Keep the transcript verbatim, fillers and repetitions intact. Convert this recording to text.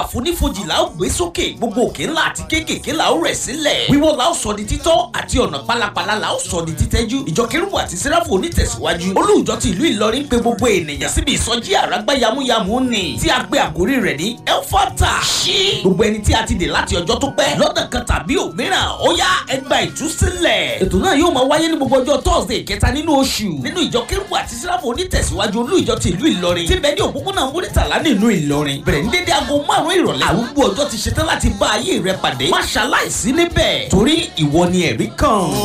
àfonífojì la ó gbé sókè, gbogbo òkè ńlá àti kéékèèké la ó rẹ̀ sílẹ̀, wíwọ́ la ó sọ di títọ́ àti ọ̀nà pálapàla la ó sọ di títẹ́jú. Ìjọ Kérúbù àti Séráfù onítẹ̀síwájú olú ìjọ ti ìlú Ìlọrin pè gbogbo ènìyàn síbi ìsọjí àrágbá yamuyamu ni tí a gbé àkórí rẹ̀ ní Elfata ṣí. Gbogbo ẹni tí a ti dè láti ọjọ́ tó pẹ́ lọ́nà kan tàbí òmíràn ó yá ẹ gba ìtúsílẹ̀. Ètò náà yóò máa wáyé ní gbogbo ọjọ́ Thursday kẹta nínú oṣù nínú ìjọ Kérúbù àti Séráfù onítẹ̀síwájú olú ìjọ ti ìlú Ìlọrin tí bẹ ní òpópónà Múrítàlá nínú Ìlọrin. Bẹ̀rẹ̀ ní dédé aago márùn-ún ìrọ̀lẹ́. Arúgbó ọjọ́ ti ṣetán láti bá ayé rẹ pàdé. Má ṣaláìsí níbẹ̀ torí ìwọ ni ẹ̀rí kan.